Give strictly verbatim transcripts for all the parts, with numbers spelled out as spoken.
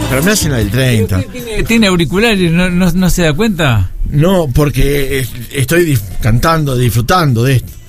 Pero me hacen la del treinta. ¿Tiene, tiene auriculares? ¿No, no, ¿No se da cuenta? No, porque estoy dif- cantando, disfrutando de esto.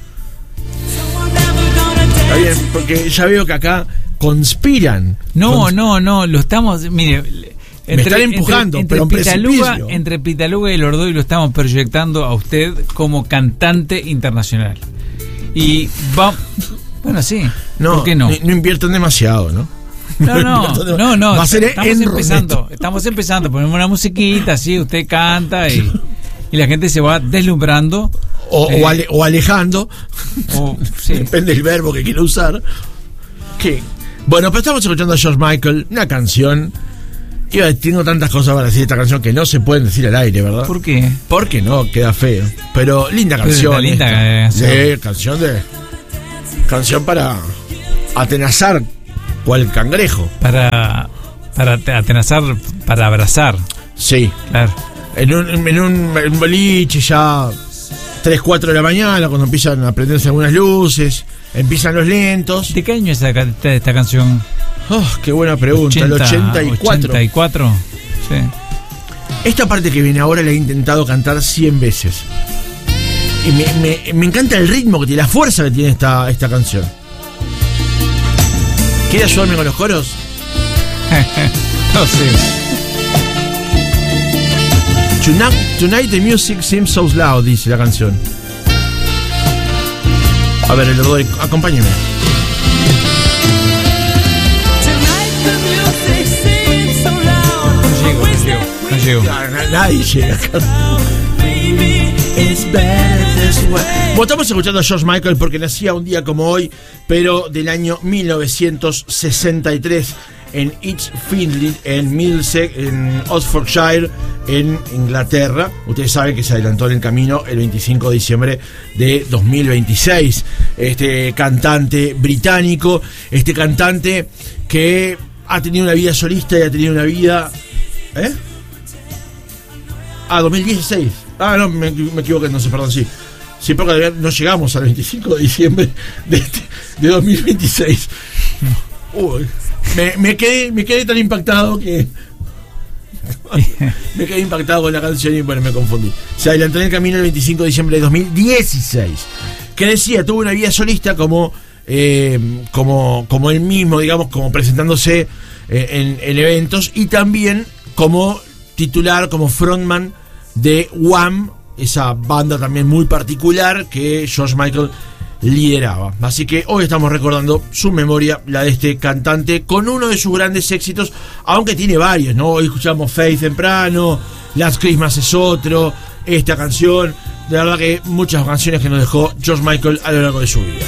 Está bien, porque ya veo que acá conspiran. No, Cons- no, no, lo estamos... Mire... Me están empujando, entre, pero entre en Pitaluga, precipicio. entre Pitaluga y el Ordoy lo estamos proyectando a usted como cantante internacional. Y va... Bueno, sí. No, ¿por qué no? No, no invierten demasiado, ¿no? No, no, no, no, Va a ser estamos en empezando, Roneto. estamos empezando, ponemos una musiquita, así, usted canta y, y la gente se va deslumbrando. O, eh, o, ale, o alejando. O, sí. Depende del verbo que quiera usar. ¿Qué? Bueno, pero estamos escuchando a George Michael, una canción. Yo tengo tantas cosas para decir de esta canción que no se pueden decir al aire, ¿verdad? ¿Por qué? Porque no, queda feo. Pero linda Pero canción. está linda esta. canción. Sí, canción de. Canción para atenazar cual cangrejo. Para, para atenazar, para abrazar. Sí. Claro. En un, en un, en un boliche ya tres, cuatro de la mañana, cuando empiezan a prenderse algunas luces, empiezan los lentos. ¿De qué año es esta, esta, esta canción? Oh, qué buena pregunta. El ochenta y cuatro. ochenta y cuatro, sí. Esta parte que viene ahora la he intentado cantar cien veces. Y me, me, me encanta el ritmo que tiene, la fuerza que tiene esta, esta canción. ¿Quiere ayudarme con los coros? No sé. Tonight, tonight the music seems so loud, dice la canción. A ver, el doy, acompáñeme. No llego. Nadie llega acá. Bueno, estamos escuchando a George Michael porque nacía un día como hoy, pero del año mil novecientos sesenta y tres en East Findlay, en Middlesex, en Oxfordshire, en Inglaterra. Ustedes saben que se adelantó en el camino el veinticinco de diciembre de dos mil veintiséis. Este cantante británico, este cantante que ha tenido una vida solista y ha tenido una vida... ¿Eh? Ah, dos mil dieciséis. Ah, no, me, me equivoqué, no sé, perdón, sí. Sí, porque no llegamos al veinticinco de diciembre de, este, de dos mil veintiséis. Uy, me, me, quedé, me quedé tan impactado que... me quedé impactado con la canción y bueno, me confundí. Se adelantó en el camino el veinticinco de diciembre de dos mil dieciséis. Que decía, tuvo una vida solista como, eh, como, como él mismo, digamos, como presentándose eh, en, en eventos y también como titular, como frontman de Wham, esa banda también muy particular que George Michael lideraba. Así que hoy estamos recordando su memoria, la de este cantante, con uno de sus grandes éxitos, aunque tiene varios, ¿no? Hoy escuchamos Faith temprano, Last Christmas es otro, esta canción, de verdad que muchas canciones que nos dejó George Michael a lo largo de su vida.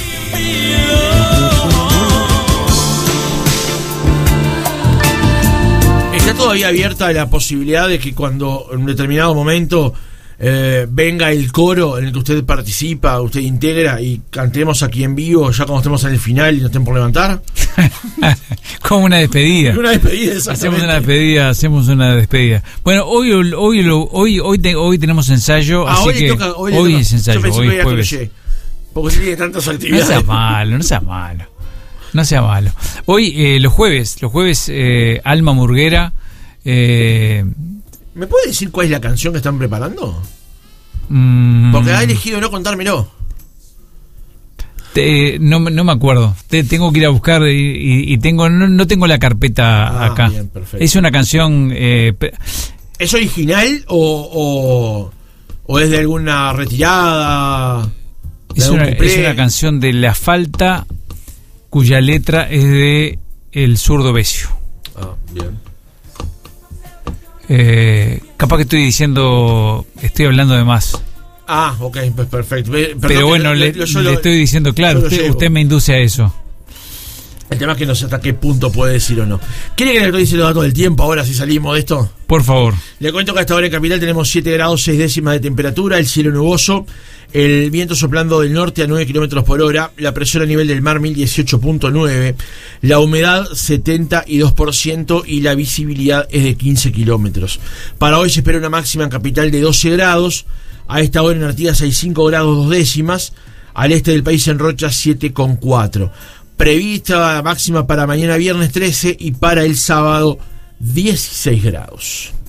Está todavía abierta la posibilidad de que cuando en un determinado momento eh, venga el coro en el que usted participa, usted integra y cantemos aquí en vivo ya cuando estemos en el final y no estén por levantar. Como una despedida. Una despedida, hacemos una despedida, hacemos una despedida. Bueno, hoy hoy hoy hoy, te, hoy tenemos ensayo, ah, así hoy que toca, hoy, hoy toca. es ensayo, Yo pensé hoy que es jueves. Llegué, porque tiene tantas actividades. No sea malo, no sea malo. No sea malo. Hoy, eh, los jueves, los jueves, eh, Alma Murguera. Eh, ¿Me puede decir cuál es la canción que están preparando? Mm, Porque ha elegido no contármelo. Te, no, no me acuerdo. Te, tengo que ir a buscar y, y, y tengo no, no tengo la carpeta ah, acá. Bien, es una canción. Eh, ¿Es original o, o, o es de alguna retirada? De es, una, es una canción de La Falta, cuya letra es de El Zurdo Besio. Ah, bien. Eh, capaz que estoy diciendo, estoy hablando de más. Ah, ok, pues perfecto. Perdón, pero bueno, le, le, le lo, estoy diciendo, claro, usted, usted me induce a eso. El tema es que no sé hasta qué punto puede decir o no. ¿Quiere que le actualice los datos del tiempo ahora si salimos de esto? Por favor. Le cuento que hasta ahora en Capital tenemos siete grados seis décimas de temperatura, el cielo nuboso, el viento soplando del norte a nueve kilómetros por hora, la presión a nivel del mar mil dieciocho punto nueve, la humedad setenta y dos por ciento y la visibilidad es de quince kilómetros. Para hoy se espera una máxima en Capital de doce grados, a esta hora en Artigas hay cinco grados dos décimas, al este del país en Rocha siete coma cuatro. Prevista máxima para mañana viernes trece y para el sábado dieciséis grados.